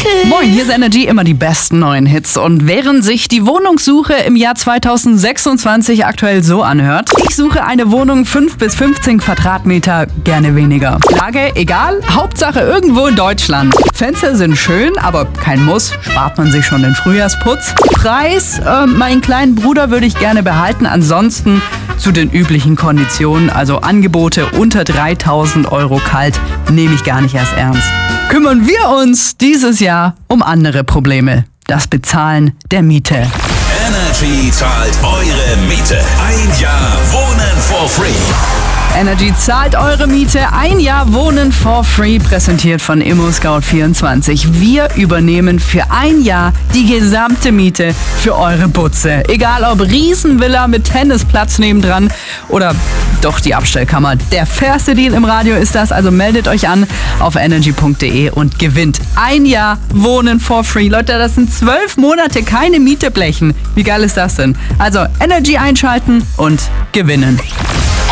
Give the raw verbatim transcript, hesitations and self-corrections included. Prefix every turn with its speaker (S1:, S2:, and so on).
S1: Enkel.
S2: Moin, hier ist Energy, immer die besten neuen Hits. Und während sich die Wohnungssuche im Jahr zweitausendsechsundzwanzig aktuell so anhört: Ich suche eine Wohnung fünf bis fünfzehn Quadratmeter, gerne weniger. Lage egal, Hauptsache irgendwo in Deutschland. Fenster sind schön, aber kein Muss, spart man sich schon den Frühjahrsputz. Preis, äh, meinen kleinen Bruder würde ich gerne behalten, ansonsten zu den üblichen Konditionen, also Angebote unter dreitausend Euro kalt, nehme ich gar nicht erst ernst. Kümmern wir uns dieses Jahr um andere Probleme. Das Bezahlen der Miete.
S3: Energy zahlt eure Miete. Ein Jahr Wohnen for free.
S2: Energy zahlt eure Miete. Ein Jahr Wohnen for free, präsentiert von ImmoScout vierundzwanzig. Wir übernehmen für ein Jahr die gesamte Miete für eure Butze. Egal ob Riesenvilla mit Tennisplatz nebendran oder doch die Abstellkammer. Der fairste Deal im Radio ist das, also meldet euch an auf energy punkt de und gewinnt ein Jahr Wohnen for free. Leute, das sind zwölf Monate keine Miete blechen. Wie geil ist das denn? Also Energy einschalten und gewinnen.